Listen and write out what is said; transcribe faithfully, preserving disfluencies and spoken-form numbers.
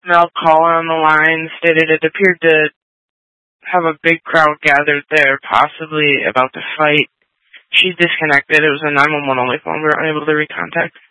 male caller on the line stated it appeared to have a big crowd gathered there, possibly about to fight. She disconnected. It was a nine one one only phone. We were unable to recontact.